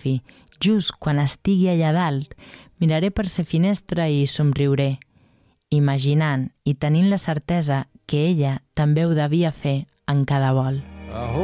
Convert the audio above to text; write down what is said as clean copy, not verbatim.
agafi, just quan estigui allà dalt, miraré per sa finestra i somriuré, imaginant i tenint la certesa que ella també ho devia fer en cada vol.